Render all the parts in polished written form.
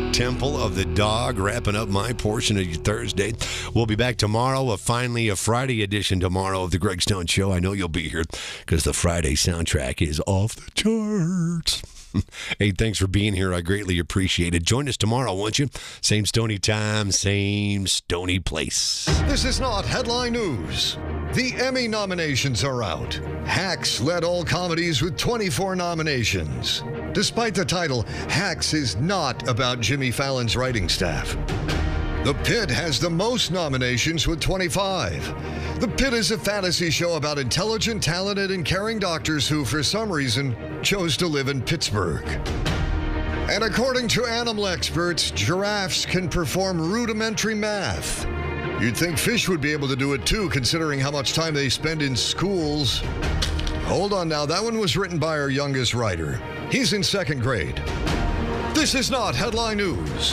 Temple of the Dog, wrapping up my portion of your Thursday. We'll be back tomorrow, finally a Friday edition tomorrow of the Greg Stone Show. I know you'll be here because the Friday soundtrack is off the charts. Hey, thanks for being here. I greatly appreciate it. Join us tomorrow, won't you? Same Stony time, same Stony place. This is not headline news. The Emmy nominations are out. Hacks led all comedies with 24 nominations. Despite the title, Hacks is not about Jimmy Fallon's writing staff. The Pit has the most nominations with 25. The Pit is a fantasy show about intelligent, talented, and caring doctors who, for some reason, chose to live in Pittsburgh. And according to animal experts, giraffes can perform rudimentary math. You'd think fish would be able to do it too, considering how much time they spend in schools. Hold on now, that one was written by our youngest writer. He's in second grade. This is not headline news.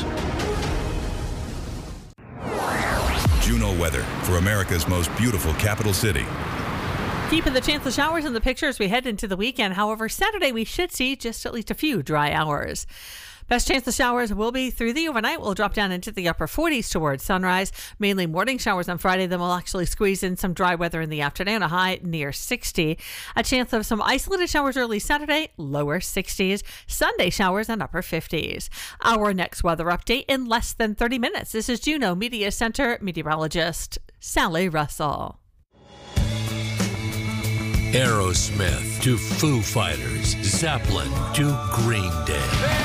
Juno weather for America's most beautiful capital city. Keeping the chance of showers in the picture as we head into the weekend. However, Saturday we should see just at least a few dry hours. Best chance of showers will be through the overnight. We'll drop down into the upper 40s towards sunrise. Mainly morning showers on Friday. Then we'll actually squeeze in some dry weather in the afternoon. A high near 60. A chance of some isolated showers early Saturday. Lower 60s. Sunday showers and upper 50s. Our next weather update in less than 30 minutes. This is Juno Media Center meteorologist Sally Russell. Aerosmith to Foo Fighters, Zeppelin to Green Day.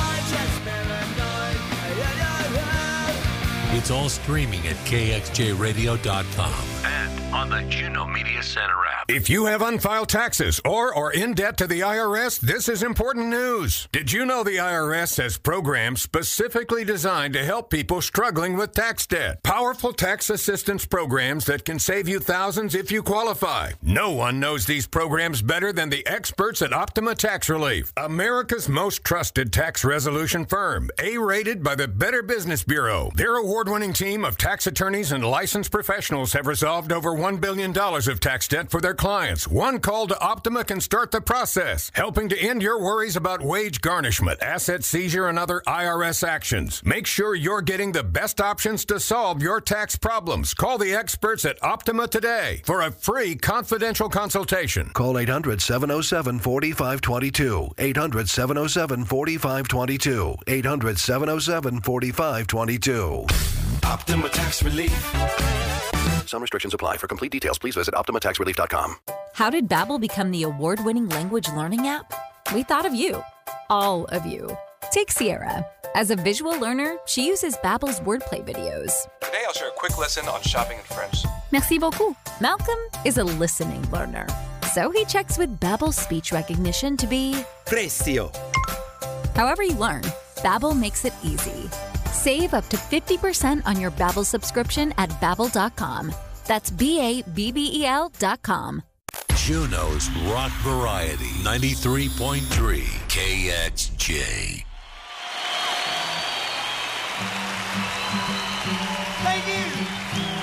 It's all streaming at kxjradio.com and on the Juno Media Center app. If you have unfiled taxes or are in debt to the IRS, this is important news. Did you know the IRS has programs specifically designed to help people struggling with tax debt? Powerful tax assistance programs that can save you thousands if you qualify. No one knows these programs better than the experts at Optima Tax Relief, America's most trusted tax resolution firm, A-rated by the Better Business Bureau. Their award-winning team of tax attorneys and licensed professionals have resolved over $1 billion of tax debt for their clients. One call to Optima can start the process, helping to end your worries about wage garnishment, asset seizure, and other IRS actions. Make sure you're getting the best options to solve your tax problems. Call the experts at Optima today for a free confidential consultation. Call 800-707-4522. 800-707-4522. 800-707-4522. Optima Tax Relief. Some restrictions apply. For complete details, please visit OptimaTaxRelief.com. How did Babbel become the award-winning language learning app? We thought of you. All of you. Take Sierra. As a visual learner, she uses Babbel's wordplay videos. Today I'll share a quick lesson on shopping in French. Merci beaucoup. Malcolm is a listening learner, so he checks with Babbel's speech recognition to be Precio. However you learn, Babbel makes it easy. Save up to 50% on your Babbel subscription at Babbel.com. That's BABBEL.com. Juno's Rock Variety, 93.3 KXJ.